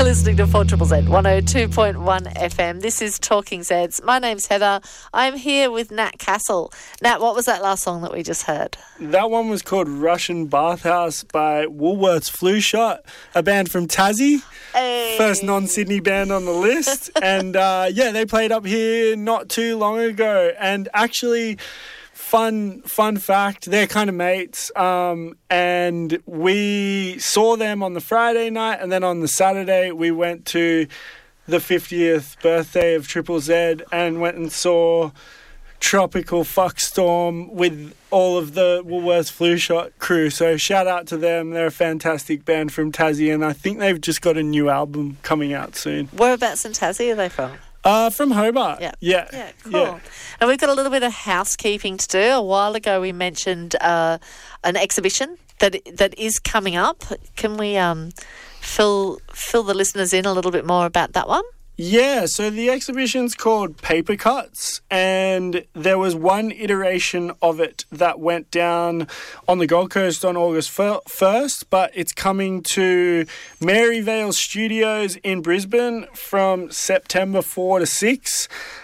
listening to 4ZZZ 102.1 FM. This is Talking Zeds. My name's Heather. I'm here with Nat Castle. Nat, what was that last song that we just heard? That one was called Russian Bathhouse by Woolworths Flu Shot, a band from Tassie. Hey. First non-Sydney band on the list. And, they played up here not too long ago. And actually... Fun fact, they're kind of mates, and we saw them on the Friday night, and then on the Saturday we went to the 50th birthday of Triple Z and went and saw Tropical Fuckstorm with all of the Woolworths Flu Shot crew. So shout out to them. They're a fantastic band from Tassie, and I think they've just got a new album coming out soon. Whereabouts in Tassie are they from? From Hobart. Yeah, cool. Yeah. And we've got a little bit of housekeeping to do. A while ago we mentioned an exhibition that is coming up. Can we fill the listeners in a little bit more about that one? Yeah, so the exhibition's called Paper Cuts, and there was one iteration of it that went down on the Gold Coast on August 1st, but it's coming to Maryvale Studios in Brisbane from September 4 to 6.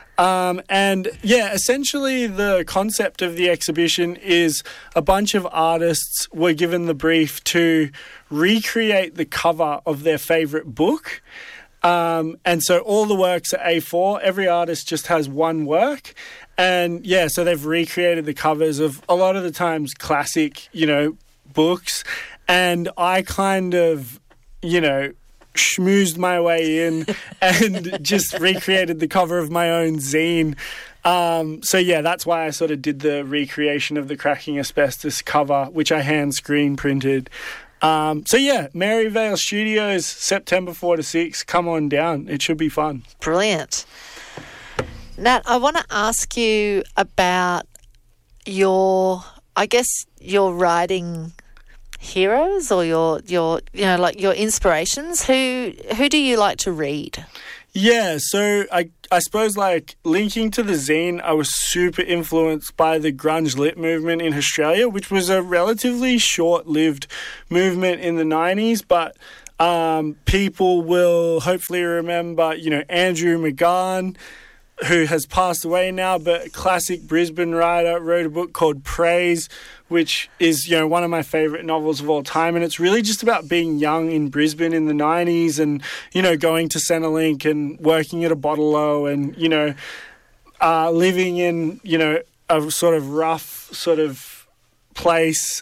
Essentially the concept of the exhibition is a bunch of artists were given the brief to recreate the cover of their favourite book. And so all the works are A4. Every artist just has one work. And, so they've recreated the covers of a lot of the times classic, books. And I kind of, schmoozed my way in and just recreated the cover of my own zine. That's why I sort of did the recreation of the Cracking Asbestos cover, which I hand screen printed. Maryvale Studios, September 4 to 6. Come on down. It should be fun. Brilliant. Nat, I want to ask you about your writing heroes or your inspirations. Who do you like to read? Yeah, so I suppose, linking to the zine, I was super influenced by the grunge lit movement in Australia, which was a relatively short-lived movement in the 90s, but people will hopefully remember, Andrew McGahn, who has passed away now, but a classic Brisbane writer, wrote a book called Praise, which is, one of my favourite novels of all time. And it's really just about being young in Brisbane in the 90s and, going to Centrelink and working at a bottle-o and, living in, a sort of rough sort of place.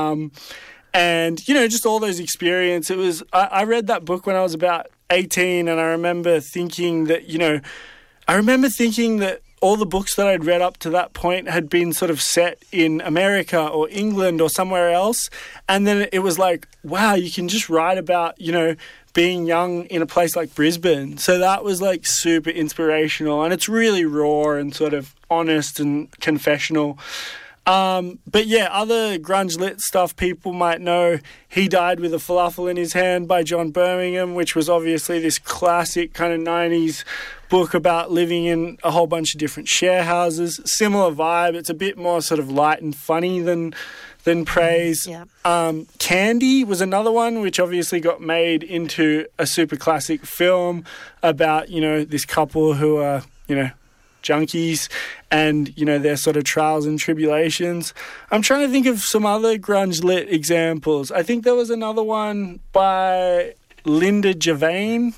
Just all those experiences. I read that book when I was about 18, and I remember thinking that, all the books that I'd read up to that point had been sort of set in America or England or somewhere else. And then it was like, wow, you can just write about, being young in a place like Brisbane. So that was super inspirational, and it's really raw and sort of honest and confessional. Other grunge lit stuff people might know. He Died with a Falafel in His Hand by John Birmingham, which was obviously this classic kind of 90s book about living in a whole bunch of different share houses. Similar vibe. It's a bit more sort of light and funny than Praise. Yeah. Candy was another one, which obviously got made into a super classic film about, this couple who are, junkies and, their sort of trials and tribulations. I'm trying to think of some other grunge lit examples. I think there was another one by Linda Javane.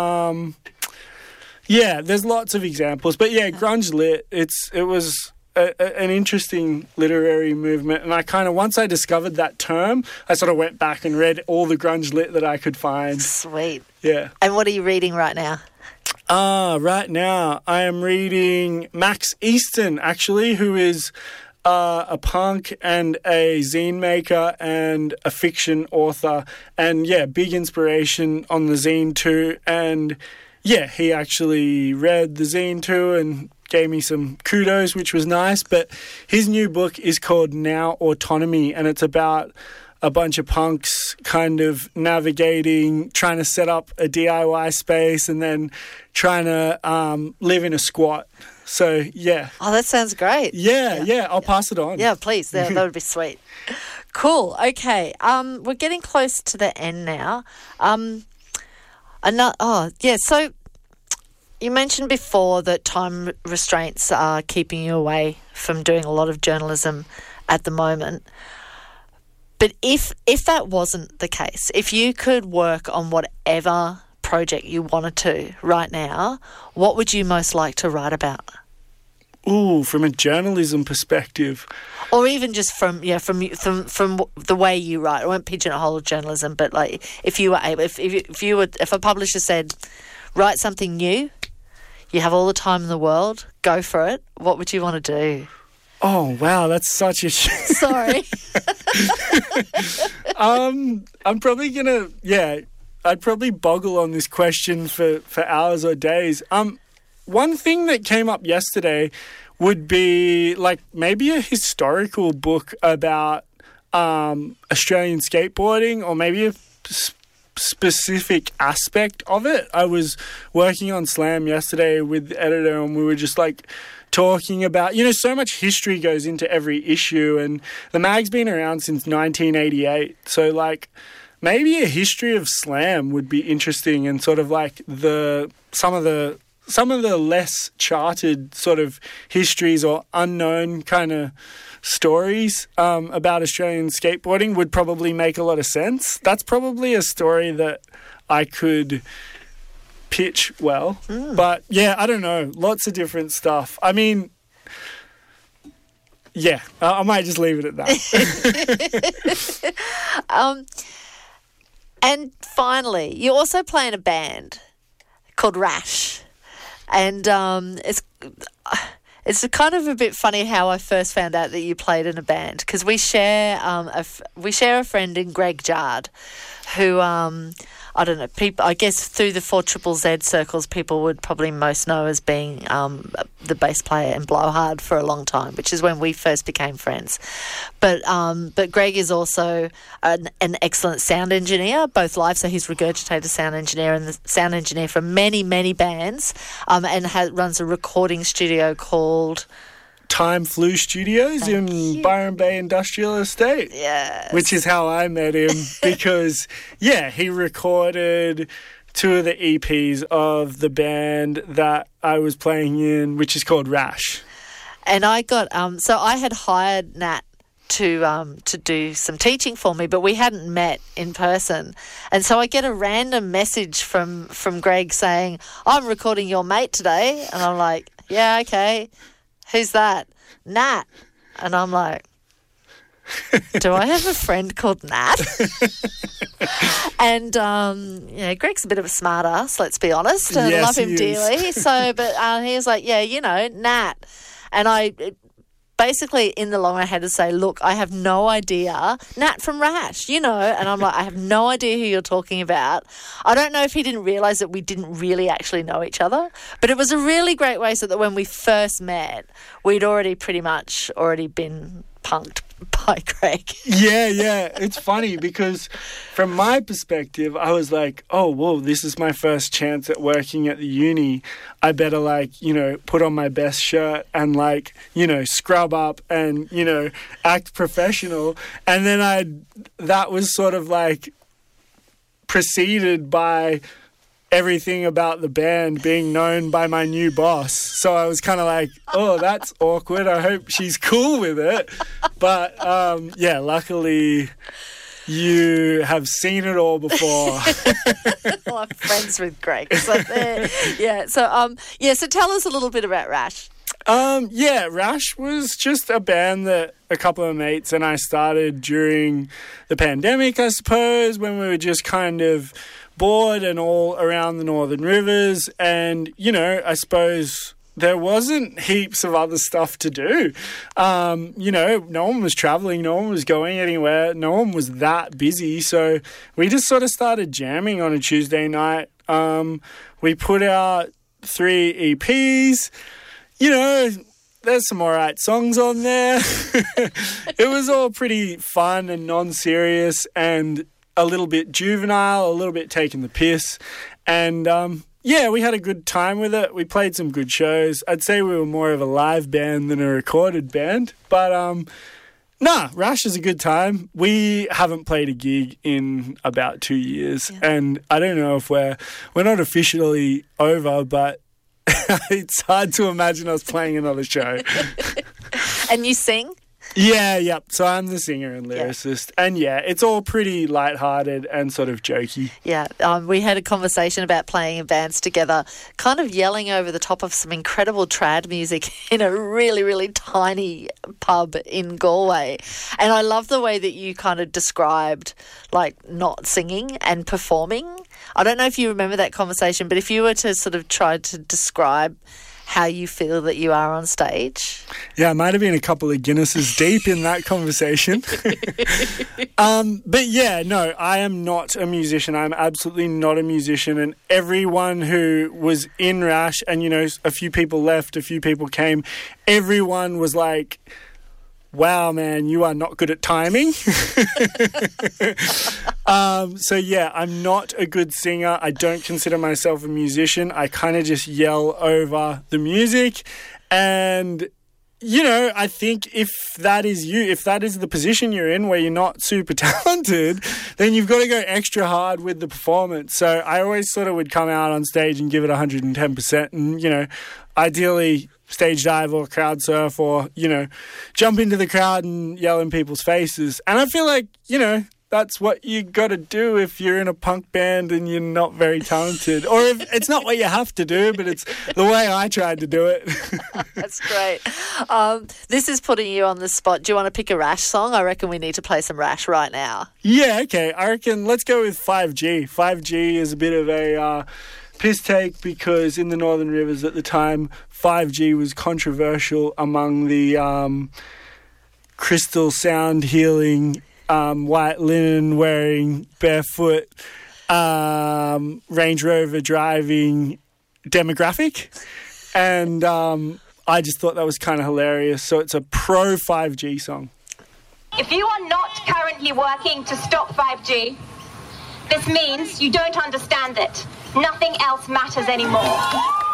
There's lots of examples. But grunge lit, it was an interesting literary movement. And I kind of, once I discovered that term, I sort of went back and read all the grunge lit that I could find. Sweet. Yeah. And what are you reading right now? Right now I am reading Max Easton, actually, who is a punk and a zine maker and a fiction author. And, big inspiration on the zine too. And, he actually read the zine too and gave me some kudos, which was nice. But his new book is called Now Autonomy, and it's about a bunch of punks kind of navigating, trying to set up a DIY space and then trying to live in a squat. So, yeah. Oh, that sounds great. Yeah. I'll pass it on. Yeah, please. That would be sweet. Cool. Okay. We're getting close to the end now. So you mentioned before that time restraints are keeping you away from doing a lot of journalism at the moment. But if that wasn't the case, if you could work on whatever project you wanted to right now, what would you most like to write about? Ooh, from a journalism perspective. Or even just from the way you write. I won't pigeonhole journalism, but like if you were able, if a publisher said, write something new, you have all the time in the world, go for it. What would you want to do? Oh wow, that's such a. Sorry. I'm probably gonna. Yeah, I'd probably boggle on this question for hours or days. One thing that came up yesterday would be like maybe a historical book about Australian skateboarding, or maybe a specific aspect of it. I was working on Slam yesterday with the editor, and we were just like talking about, so much history goes into every issue, and the mag's been around since 1988. So like maybe a history of Slam would be interesting, and sort of like some of the less charted sort of histories or unknown kind of stories about Australian skateboarding would probably make a lot of sense. That's probably a story that I could pitch well. But yeah, I don't know. Lots of different stuff. I mean, yeah, I might just leave it at that. And finally, you also play in a band called Rash. And it's kind of a bit funny how I first found out that you played in a band, because we share a friend in Greg Jard, who I don't know, people, I guess through the 4ZZZ circles, people would probably most know as being the bass player in Blowhard for a long time, which is when we first became friends. But Greg is also an excellent sound engineer, both live, so he's Regurgitator sound engineer and the sound engineer for many, many bands, and runs a recording studio called Time Flu Studios in Byron Bay Industrial Estate. Yes. Which is how I met him, because, yeah, he recorded 2 of the EPs of the band that I was playing in, which is called Rash. And I got, so I had hired Nat to do some teaching for me, but we hadn't met in person. And so I get a random message from Greg saying, I'm recording your mate today. And I'm like, yeah, okay. Who's that? Nat. And I'm like, do I have a friend called Nat? And, Greg's a bit of a smart ass, let's be honest. I love him dearly. So, but he was like, yeah, Nat. And I basically, in the long, I had to say, look, I have no idea. Nat from Rash, And I'm like, I have no idea who you're talking about. I don't know if he didn't realise that we didn't really actually know each other. But it was a really great way so that when we first met, we'd pretty much been punked by Greg. Yeah. It's funny because from my perspective, I was like, oh, whoa, this is my first chance at working at the uni. I better put on my best shirt and scrub up and, act professional. And then that was sort of preceded by everything about the band being known by my new boss. So I was kind of like, oh, that's awkward. I hope she's cool with it. But, luckily you have seen it all before. Well, I'm friends with Greg. So so tell us a little bit about Rash. Rash was just a band that a couple of mates and I started during the pandemic, I suppose, when we were just kind of bored and all around the Northern Rivers. And, I suppose there wasn't heaps of other stuff to do. No one was traveling, no one was going anywhere, no one was that busy. So we just sort of started jamming on a Tuesday night. We put out 3 EPs. There's some all right songs on there. It was all pretty fun and non-serious and a little bit juvenile, a little bit taking the piss. And, we had a good time with it. We played some good shows. I'd say we were more of a live band than a recorded band. But, Nah, Rash is a good time. We haven't played a gig in about 2 years, and I don't know if we're not officially over, but it's hard to imagine us playing another show. And you sing? Yeah. So I'm the singer and lyricist. Yeah. And it's all pretty lighthearted and sort of jokey. Yeah, we had a conversation about playing in bands together, kind of yelling over the top of some incredible trad music in a really, really tiny pub in Galway. And I love the way that you kind of described, like, not singing and performing. I don't know if you remember that conversation, but if you were to sort of try to describe how you feel that you are on stage. Yeah, I might have been a couple of Guinnesses deep in that conversation. But yeah, no, I am not a musician. I'm absolutely not a musician. And everyone who was in Rash, and, a few people left, a few people came, everyone was like, wow, man, you are not good at timing. So yeah, I'm not a good singer. I don't consider myself a musician. I kind of just yell over the music. And, I think if that is you, if that is the position you're in where you're not super talented, then you've got to go extra hard with the performance. So I always sort of would come out on stage and give it 110% and, ideally stage dive or crowd surf or, jump into the crowd and yell in people's faces. And I feel like, that's what you got to do if you're in a punk band and you're not very talented. Or if it's not what you have to do, but it's the way I tried to do it. That's great. This is putting you on the spot. Do you want to pick a Rash song? I reckon we need to play some Rash right now. Yeah, okay. I reckon let's go with 5G. 5G is a bit of a piss take because in the Northern Rivers at the time, 5G was controversial among the crystal sound healing, white linen wearing, barefoot, Range Rover driving demographic. And I just thought that was kind of hilarious. So it's a pro 5G song. If you are not currently working to stop 5G, this means you don't understand it. Nothing else matters anymore.